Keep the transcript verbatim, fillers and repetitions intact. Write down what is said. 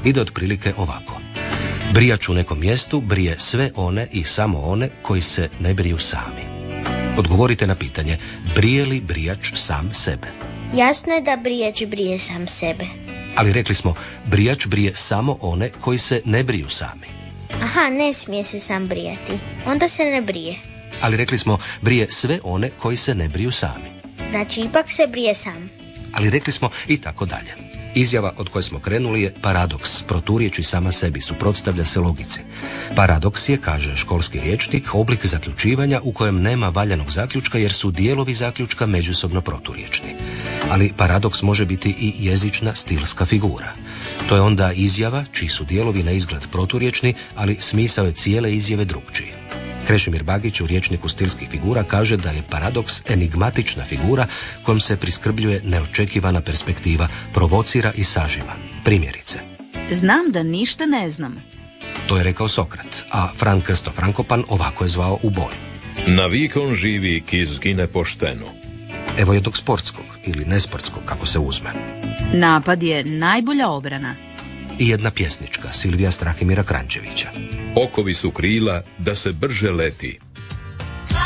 ide otprilike ovako. Brijač u nekom mjestu brije sve one i samo one koji se ne briju sami. Odgovorite na pitanje, brije li brijač sam sebe? Jasno je da brijač brije sam sebe. Ali rekli smo, brijač brije samo one koji se ne briju sami. Aha, ne smije se sam brijati. Onda se ne brije. Ali rekli smo, brije sve one koji se ne briju sami. Znači, ipak se brije sam. Ali rekli smo i tako dalje. Izjava od koje smo krenuli je paradoks, proturječi sama sebi, suprotstavlja se logici. Paradoks je, kaže školski rječnik, oblik zaključivanja u kojem nema valjanog zaključka jer su dijelovi zaključka međusobno proturječni. Ali paradoks može biti i jezična stilska figura. To je onda izjava čiji su dijelovi na izgled proturječni, ali smisao je cijele izjave drukčiji. Krešimir Bagić u rječniku stilskih figura kaže da je paradoks enigmatična figura kojom se priskrbljuje neočekivana perspektiva, provocira i sažima. Primjerice. Znam da ništa ne znam. To je rekao Sokrat, a Fran Krsto Frankopan ovako je zvao u boj. Na vikon živi ki zgine pošteno. Evo jednog sportskog ili nesportskog, kako se uzme. Napad je najbolja obrana. I jedna pjesnička, Silvija Strahimira Kranjčevića. Okovi su krila da se brže leti.